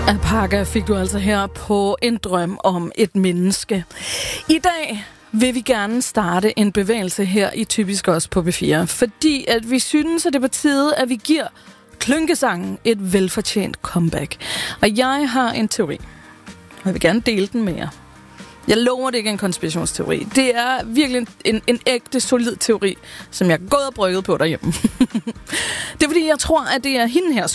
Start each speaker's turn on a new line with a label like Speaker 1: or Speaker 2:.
Speaker 1: Alpaca fik du altså her på En drøm om et menneske. I dag vil vi gerne starte en bevægelse her i Typisk Os på B4, fordi at vi synes, at det er på tide, at vi giver klynkesangen et velfortjent comeback. Og jeg har en teori, og jeg vil gerne dele den med jer. Jeg lover, det ikke er en konspirationsteori. Det er virkelig en ægte, solid teori, som jeg er gået og brygget på derhjemme. Det er fordi, jeg tror, at det er hende her,